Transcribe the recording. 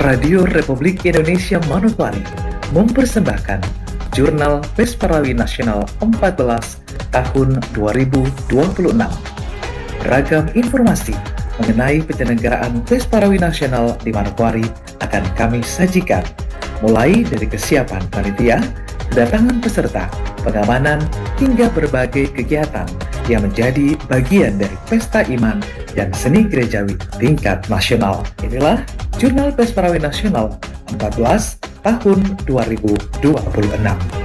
Radio Republik Indonesia Manokwari mempersembahkan Jurnal Pesparawi Nasional 14 tahun 2026. Beragam informasi mengenai penyelenggaraan Pesparawi Nasional di Manokwari akan kami sajikan, mulai dari kesiapan panitia, kedatangan peserta, pengamanan, hingga berbagai kegiatan yang menjadi bagian dari Pesta Iman dan Seni Gerejawi tingkat nasional. Inilah Jurnal Pesparawi Nasional 14 tahun 2026.